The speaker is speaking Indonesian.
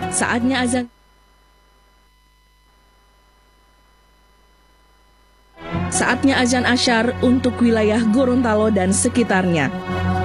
Saatnya azan. Saatnya azan asyar untuk wilayah Gorontalo dan sekitarnya.